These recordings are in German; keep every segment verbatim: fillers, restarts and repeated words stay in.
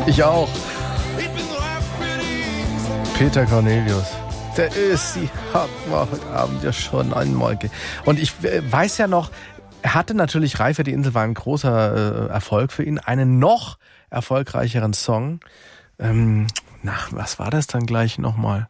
Ich auch. Peter Cornelius. Der ist, sie hat mir heute Abend ja schon einmal ge- Und ich weiß ja noch, er hatte natürlich Reif für die Insel, war ein großer äh, Erfolg für ihn. Einen noch erfolgreicheren Song. Ähm, na, was war das dann gleich nochmal?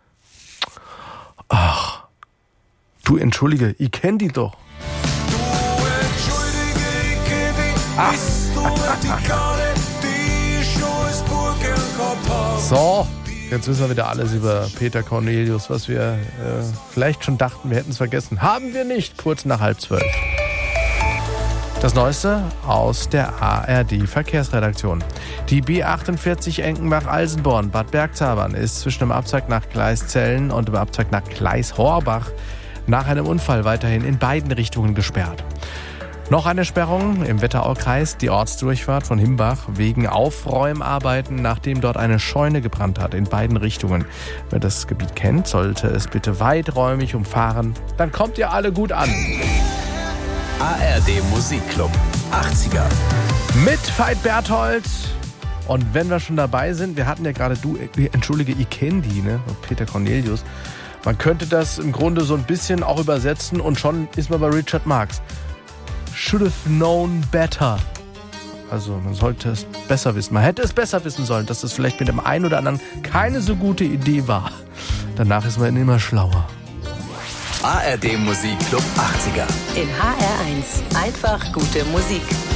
Ach, du entschuldige, ich kenn die doch. Du entschuldige, ich kenn die. Ach. Bist du die Karte, die ich schon ins Burgenkorb hab. So, jetzt wissen wir wieder alles über Peter Cornelius, was wir äh, vielleicht schon dachten, wir hätten es vergessen. Haben wir nicht, kurz nach halb zwölf. Das Neueste aus der A R D-Verkehrsredaktion. Die B achtundvierzig Enkenbach-Alsenborn Bad Bergzabern ist zwischen dem Abzweig nach Gleiszellen und dem Abzweig nach Gleis-Horbach nach einem Unfall weiterhin in beiden Richtungen gesperrt. Noch eine Sperrung im Wetteraukreis, die Ortsdurchfahrt von Himbach wegen Aufräumarbeiten, nachdem dort eine Scheune gebrannt hat, in beiden Richtungen. Wer das Gebiet kennt, sollte es bitte weiträumig umfahren. Dann kommt ihr alle gut an. A R D Musikclub achtziger. Mit Veit Berthold. Und wenn wir schon dabei sind, wir hatten ja gerade, du, entschuldige, ich kenn die, ne? Peter Cornelius. Man könnte das im Grunde so ein bisschen auch übersetzen und schon ist man bei Richard Marx. Should have known better. Also man sollte es besser wissen. Man hätte es besser wissen sollen, dass das vielleicht mit dem einen oder anderen keine so gute Idee war. Danach ist man immer schlauer. A R D Musikclub achtziger. In H R eins. Einfach gute Musik.